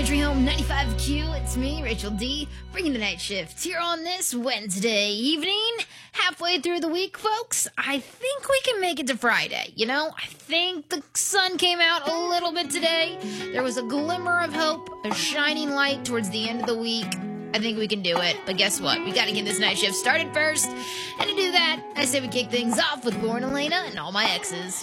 Country Home 95Q. It's me, Rachel D, bringing the night shift here on this Wednesday evening. Halfway through the week, folks. I think we can make it to Friday. I think the sun came out a little bit today. There was a glimmer of hope, a shining light towards the end of the week. I think we can do it. But guess what? We got to get this night shift started first. And to do that, I say we kick things off with Lauren Elena and All My Exes.